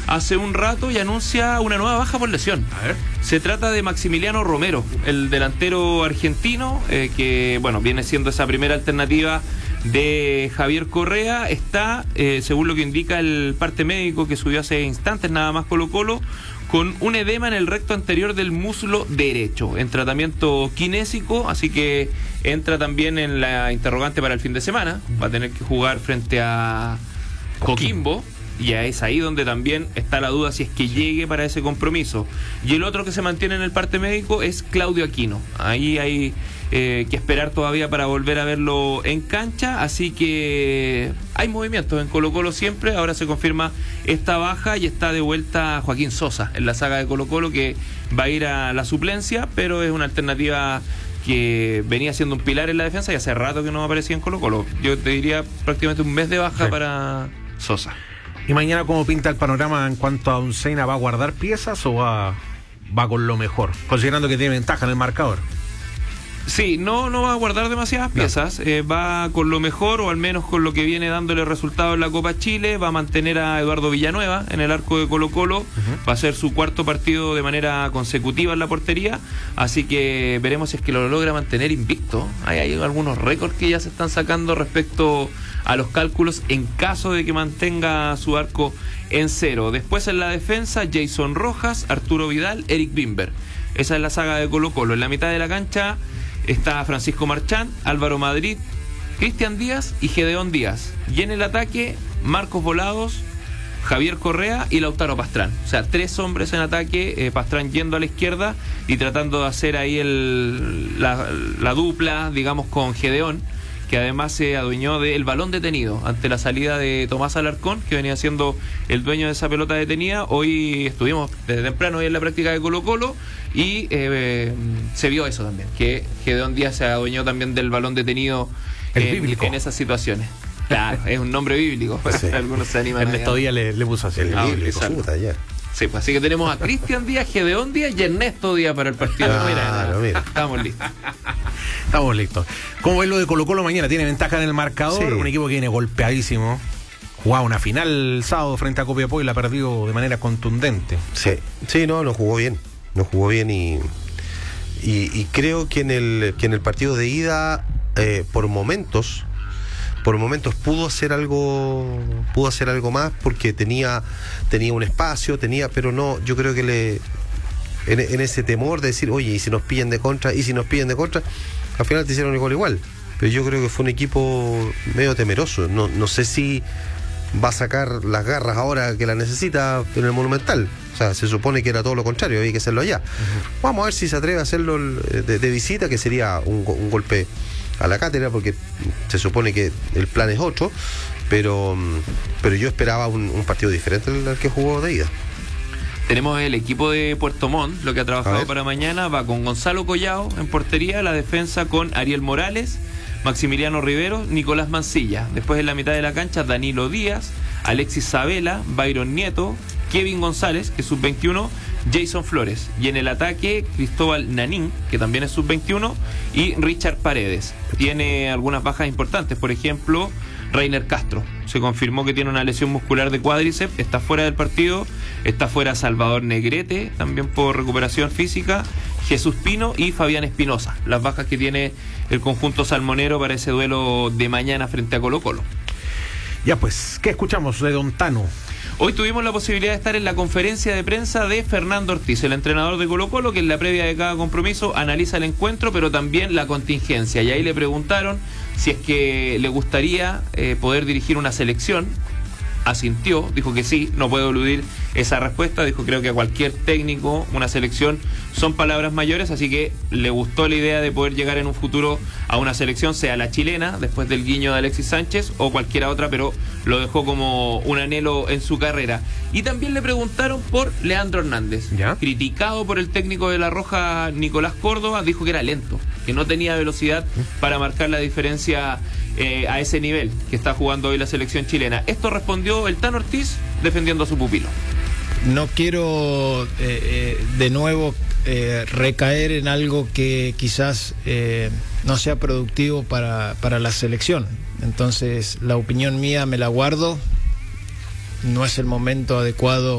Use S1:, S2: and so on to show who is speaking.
S1: hace un rato y anuncia una nueva baja por lesión.
S2: A ver.
S1: Se trata de Maximiliano Romero, el delantero argentino, que bueno, viene siendo esa primera alternativa de Javier Correa. Está, según lo que indica el parte médico que subió hace instantes nada más Colo-Colo, con un edema en el recto anterior del muslo derecho, en tratamiento kinésico, así que entra también en la interrogante para el fin de semana. Va a tener que jugar frente a Coquimbo, y es ahí donde también está la duda si es que llegue para ese compromiso. Y el otro que se mantiene en el parte médico es Claudio Aquino. Ahí hay que esperar todavía para volver a verlo en cancha, así que hay movimientos en Colo-Colo siempre. Ahora se confirma esta baja y está de vuelta Joaquín Sosa en la saga de Colo-Colo, que va a ir a la suplencia, pero es una alternativa que venía siendo un pilar en la defensa y hace rato que no aparecía en Colo-Colo. Yo te diría prácticamente un mes de baja para Sosa.
S2: ¿Y mañana cómo pinta el panorama en cuanto a Uncena? ¿Va a guardar piezas o va con lo mejor? Considerando que tiene ventaja en el marcador.
S1: Sí, no va a guardar demasiadas piezas, va con lo mejor, o al menos con lo que viene dándole resultado en la Copa Chile. Va a mantener a Eduardo Villanueva en el arco de Colo-Colo, va a ser su cuarto partido de manera consecutiva en la portería, así que veremos si es que lo logra mantener invicto. Hay algunos récords que ya se están sacando respecto a los cálculos en caso de que mantenga su arco en cero. Después en la defensa, Jason Rojas, Arturo Vidal, Eric Bimber. Esa es la saga de Colo-Colo. En la mitad de la cancha está Francisco Marchán, Álvaro Madrid, Cristian Díaz y Gedeón Díaz. Y en el ataque, Marcos Volados, Javier Correa y Lautaro Pastrán. O sea, 3 hombres en ataque, Pastrán yendo a la izquierda y tratando de hacer ahí la dupla, digamos, con Gedeón, que además se adueñó del balón detenido ante la salida de Tomás Alarcón, que venía siendo el dueño de esa pelota detenida. Hoy estuvimos desde temprano hoy en la práctica de Colo-Colo y se vio eso también, que Gedeón Díaz se adueñó también del balón detenido en esas situaciones. Claro, es un nombre bíblico, sí. Algunos se animan.
S2: Ernesto Díaz le puso así.
S3: El bíblico, puta, ya.
S1: Sí, pues así que tenemos a Cristian Díaz, Gedeón Díaz y Ernesto Díaz para el partido. Mira. Estamos listos.
S2: Estamos listos. ¿Cómo ves lo de Colo-Colo mañana? Tiene ventaja en el marcador,
S3: sí.
S2: Un equipo que viene golpeadísimo. Jugaba una final el sábado frente a Copiapó y la perdió de manera contundente.
S3: Sí, no jugó bien. No jugó bien y creo que en el partido de ida, por momentos pudo hacer algo más, porque tenía un espacio, pero no, yo creo que en ese temor de decir, oye, ¿y si nos pillan de contra? Al final te hicieron igual. Pero yo creo que fue un equipo medio temeroso. No sé si va a sacar las garras ahora que la necesita en el Monumental. O sea, se supone que era todo lo contrario, había que hacerlo allá. Vamos a ver si se atreve a hacerlo de visita, que sería un golpe a la cátedra, porque se supone que el plan es otro, pero yo esperaba un partido diferente al que jugó de ida.
S1: Tenemos el equipo de Puerto Montt, lo que ha trabajado para mañana. Va con Gonzalo Collao en portería, la defensa con Ariel Morales, Maximiliano Rivero, Nicolás Mancilla. Después en la mitad de la cancha, Danilo Díaz, Alexis Sabela, Byron Nieto, Kevin González, que es sub-21, Jason Flores. Y en el ataque, Cristóbal Nanín, que también es sub-21, y Richard Paredes. Tiene algunas bajas importantes, por ejemplo, Reiner Castro. Se confirmó que tiene una lesión muscular de cuádriceps, está fuera del partido. Está fuera Salvador Negrete, también por recuperación física, Jesús Pino y Fabián Espinosa. Las bajas que tiene el conjunto salmonero para ese duelo de mañana frente a Colo-Colo.
S2: Ya pues, ¿qué escuchamos de Don Tano?
S1: Hoy tuvimos la posibilidad de estar en la conferencia de prensa de Fernando Ortiz, el entrenador de Colo-Colo, que en la previa de cada compromiso analiza el encuentro, pero también la contingencia. Y ahí le preguntaron si es que le gustaría poder dirigir una selección. Asintió, dijo que sí, no puedo eludir esa respuesta. Dijo, creo que a cualquier técnico, una selección son palabras mayores, así que le gustó la idea de poder llegar en un futuro a una selección, sea la chilena, después del guiño de Alexis Sánchez, o cualquiera otra, pero lo dejó como un anhelo en su carrera. Y también le preguntaron por Leandro Hernández, criticado por el técnico de La Roja, Nicolás Córdoba. Dijo que era lento, que no tenía velocidad para marcar la diferencia a ese nivel que está jugando hoy la selección chilena. Esto respondió el Tano Ortiz defendiendo a su pupilo.
S4: No quiero de nuevo recaer en algo que quizás no sea productivo para la selección. Entonces la opinión mía me la guardo. No es el momento adecuado